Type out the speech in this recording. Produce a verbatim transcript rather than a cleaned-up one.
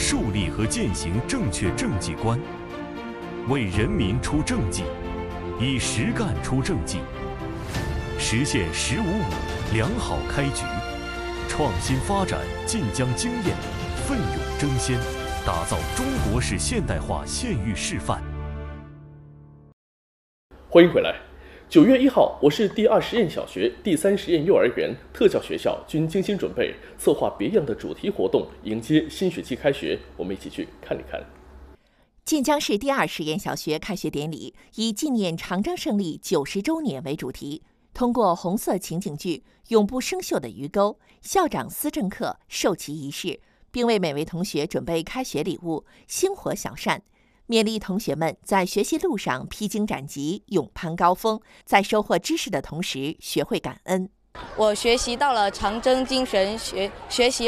树立和践行正确政绩观，为人民出政绩，以实干出政绩，实现“十五五”良好开局，创新发展晋江经验，奋勇争先，打造中国式现代化县域示范。 欢迎回来。九月一号，我市第二实验小学、第三实验幼儿园、特教学校均精心准备，策划别样的主题活动，迎接新学期开学。我们一起去看一看。 晋江市第二实验小学开学典礼以纪念长征胜利九十周年为主题，通过红色情景剧《永不生锈的鱼钩》、校长思政课授旗仪式，并为每位同学准备开学礼物、星火小扇，勉励同学们在学习路上披荆斩棘、勇攀高峰，在收获知识的同时学会感恩。 我学习到了长征精神，学学习